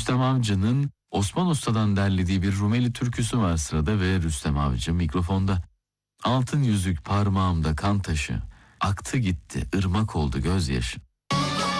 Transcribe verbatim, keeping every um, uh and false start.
Rüstem Avcı'nın Osman Usta'dan derlediği bir Rumeli türküsü var sırada ve Rüstem Avcı mikrofonda. Altın yüzük parmağımda kan taşı, aktı gitti ırmak oldu gözyaşı.